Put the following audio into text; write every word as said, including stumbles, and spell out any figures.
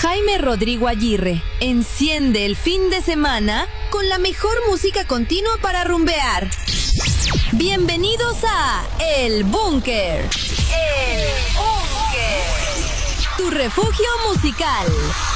Jaime Rodrigo Aguirre enciende el fin de semana con la mejor música continua para rumbear. Bienvenidos a El Búnker. El Búnker. Tu refugio musical.